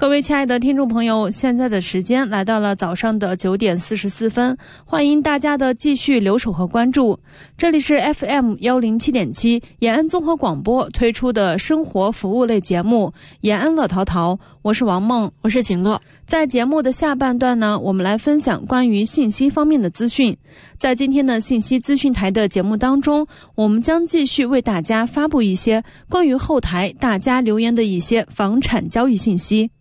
各位亲爱的听众朋友，现在的时间来到了早上的9点44分，欢迎大家的继续留守和关注。这里是 FM107.7 延安综合广播推出的生活服务类节目延安乐淘淘，我是王梦， 我是景乐。 在节目的下半段呢，我们来分享关于信息方面的资讯。在今天的信息资讯台的节目当中，我们将继续为大家发布一些关于后台大家留言的一些房产交易信息。